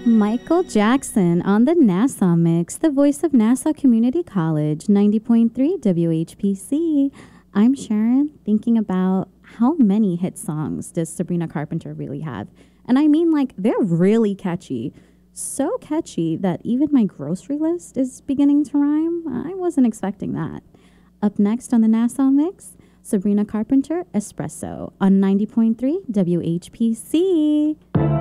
Michael Jackson on the Nassau Mix, the voice of Nassau Community College, 90.3 WHPC. I'm Sharon, thinking about how many hit songs does Sabrina Carpenter really have? And I mean, like, they're really catchy. So catchy that even my grocery list is beginning to rhyme. I wasn't expecting that. Up next on the Nassau Mix, Sabrina Carpenter, Espresso on 90.3 WHPC.